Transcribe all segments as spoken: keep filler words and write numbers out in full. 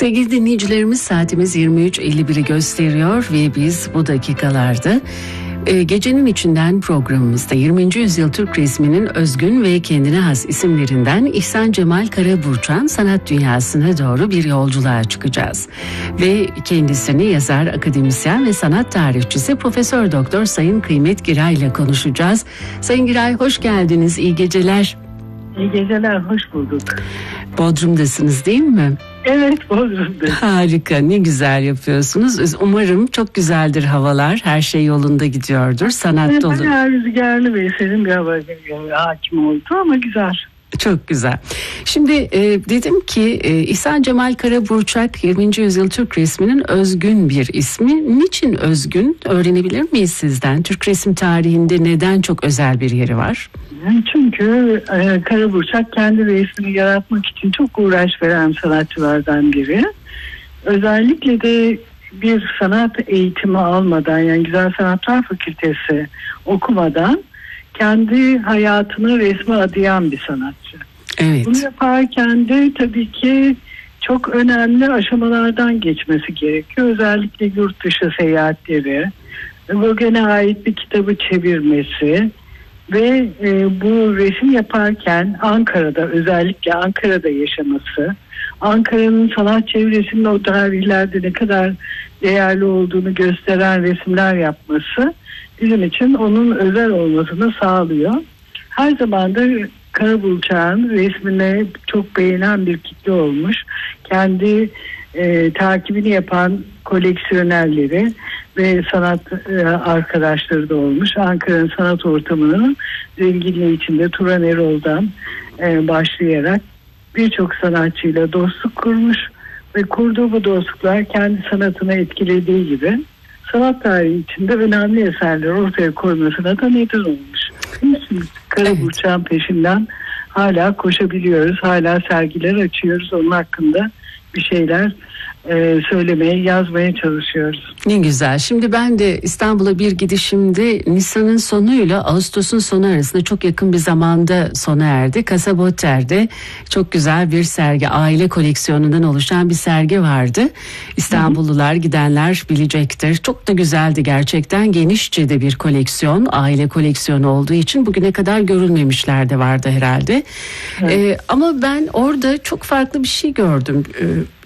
Sevgili dinleyicilerimiz, saatimiz yirmi üç elli biri gösteriyor ve biz bu dakikalarda e, Gecenin İçinden programımızda yirminci yüzyıl Türk resminin özgün ve kendine has isimlerinden İhsan Cemal Karaburçak'ın sanat dünyasına doğru bir yolculuğa çıkacağız. Ve kendisini yazar, akademisyen ve sanat tarihçisi Profesör Doktor Sayın Kıymet Giray ile konuşacağız. Sayın Giray, hoş geldiniz, iyi geceler. İyi geceler, hoş bulduk. Bodrum'dasınız değil mi? Evet, Bodrum'dayım. Harika, ne güzel yapıyorsunuz. Umarım çok güzeldir havalar, her şey yolunda gidiyordur, sanat evet, dolu. Bayağı rüzgarlı ve serin bir hava hakim oldu ama güzel. Çok güzel. Şimdi e, dedim ki e, İhsan Cemal Karaburçak yirminci yüzyıl Türk resminin özgün bir ismi. Niçin özgün? Öğrenebilir miyiz sizden? Türk resim tarihinde neden çok özel bir yeri var? Çünkü e, Karaburçak kendi resmini yaratmak için çok uğraş veren sanatçılardan biri. Özellikle de bir sanat eğitimi almadan, yani Güzel Sanatlar Fakültesi okumadan kendi hayatını resme adayan bir sanatçı. Evet. Bunu yaparken de tabii ki çok önemli aşamalardan geçmesi gerekiyor. Özellikle yurt dışı seyahatleri, Gauguin'e ait bir kitabı çevirmesi ve e, bu resim yaparken Ankara'da, özellikle Ankara'da yaşaması, Ankara'nın sanat çevresinin o tarihlerde ne kadar değerli olduğunu gösteren resimler yapması bizim için onun özel olmasını sağlıyor. Her zaman da Karaburçak'ın resmini çok beğenen bir kitle olmuş. Kendi e, takibini yapan koleksiyonerleri ve sanat e, arkadaşları da olmuş. Ankara'nın sanat ortamının zenginliği içinde Turan Erol'dan e, başlayarak birçok sanatçıyla dostluk kurmuş ve kurduğu bu dostluklar kendi sanatını etkilediği gibi sanat tarihi içinde önemli eserler ortaya koymasına da neden olmuş. Biz Karaburçak'ın peşinden hala koşabiliyoruz, hala sergiler açıyoruz, onun hakkında bir şeyler e, söylemeye, yazmaya çalışıyoruz. Ne güzel. Şimdi ben de İstanbul'a bir gidişimde Nisan'ın sonuyla Ağustos'un sonu arasında çok yakın bir zamanda sona erdi. Kasabotter'de çok güzel bir sergi, aile koleksiyonundan oluşan bir sergi vardı. İstanbullular, gidenler bilecektir. Çok da güzeldi gerçekten. Genişçe de bir koleksiyon, aile koleksiyonu olduğu için bugüne kadar görülmemişler de vardı herhalde. Evet. Ee, ama ben orada çok farklı bir şey gördüm. Ee,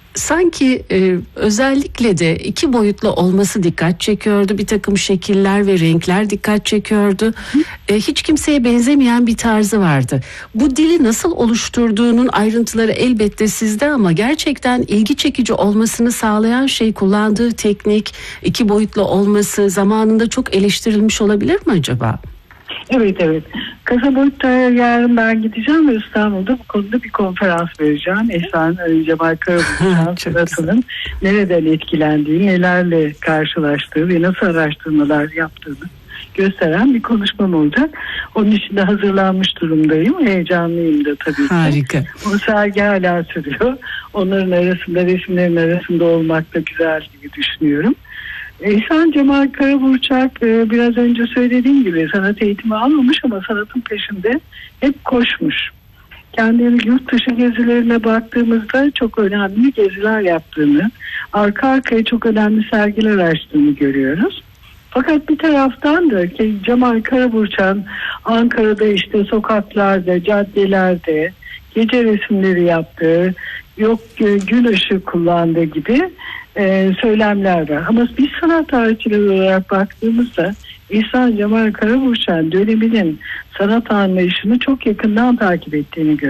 Sanki e, özellikle de iki boyutlu olması dikkat çekiyordu. Bir takım şekiller ve renkler dikkat çekiyordu. E, hiç kimseye benzemeyen bir tarzı vardı. Bu dili nasıl oluşturduğunun ayrıntıları elbette sizde ama gerçekten ilgi çekici olmasını sağlayan şey kullandığı teknik, iki boyutlu olması zamanında çok eleştirilmiş olabilir mi acaba? Evet evet. Kasabotter'e yarın ben gideceğim ve İstanbul'da bu konuda bir konferans vereceğim. İhsan Cemal Karaburçak'ın sanatının nereden etkilendiği, nelerle karşılaştığı ve nasıl araştırmalar yaptığını gösteren bir konuşmam olacak. Onun için de hazırlanmış durumdayım. Heyecanlıyım da tabii ki. Harika. O sergi hala sürüyor. Onların arasında, resimlerin arasında olmak da güzel gibi düşünüyorum. İhsan Cemal Karaburçak biraz önce söylediğim gibi sanat eğitimi almamış ama sanatın peşinde hep koşmuş. Kendinin yurt dışı gezilerine baktığımızda çok önemli geziler yaptığını, arka arkaya çok önemli sergiler açtığını görüyoruz. Fakat bir taraftan da ki Cemal Karaburçak'ın Ankara'da işte sokaklarda, caddelerde gece resimleri yaptığı, yok gün ışığı kullandığı gibi Ee, söylemler var. Ama biz sanat tarihçileri olarak baktığımızda İhsan Cemal Karaburçak'ın döneminin sanat anlayışını çok yakından takip ettiğini görüyoruz.